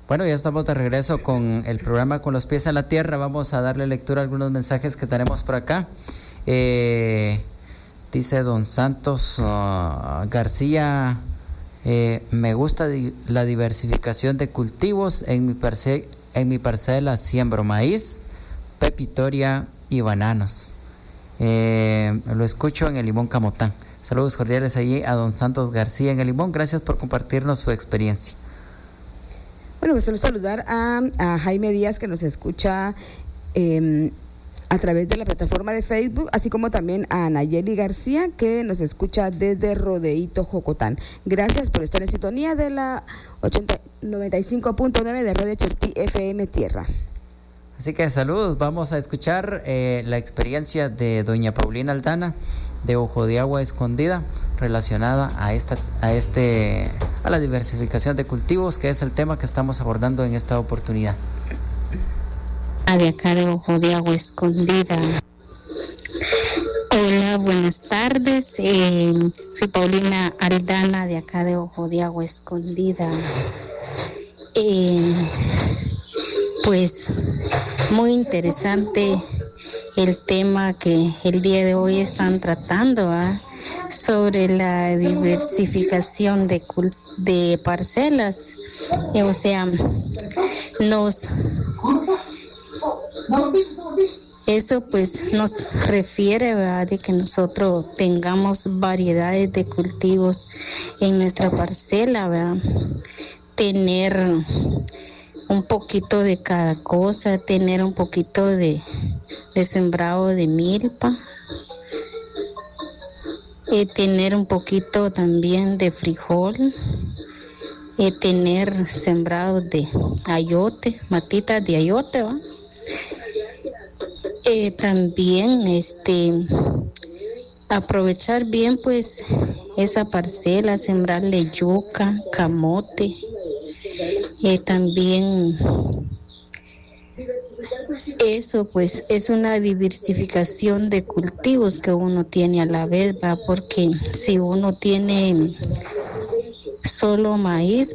Bueno, ya estamos de regreso con el programa Con los pies en la tierra. Vamos a darle lectura a algunos mensajes que tenemos por acá. Dice don Santos García, me gusta la diversificación de cultivos. En mi parcela siembro maíz, pepitoria y bananos. Lo escucho en el Limón Camotán. Saludos cordiales allí a don Santos García en el Limón. Gracias por compartirnos su experiencia. Bueno, pues quiero saludar a Jaime Díaz, que nos escucha a través de la plataforma de Facebook, así como también a Nayeli García, que nos escucha desde Rodeíto, Jocotán. Gracias por estar en sintonía de la 95.9 de Radio Chertí FM Tierra. Así que saludos, vamos a escuchar la experiencia de doña Paulina Aldana, de Ojo de Agua Escondida, relacionada a la diversificación de cultivos, que es el tema que estamos abordando en esta oportunidad. De acá de Ojo de Agua Escondida. Hola, buenas tardes. Soy Paulina Aldana, de acá de Ojo de Agua Escondida. Pues muy interesante el tema que el día de hoy están tratando, sobre la diversificación de parcelas. O sea, eso pues nos refiere, ¿verdad?, de que nosotros tengamos variedades de cultivos en nuestra parcela, ¿verdad? Tener un poquito de cada cosa, tener un poquito de sembrado de milpa, tener un poquito también de frijol, tener sembrado de ayote, matitas de ayote, ¿va? También aprovechar bien pues esa parcela, sembrarle yuca, camote, también eso pues es una diversificación de cultivos que uno tiene a la vez, ¿va? Porque si uno tiene solo maíz,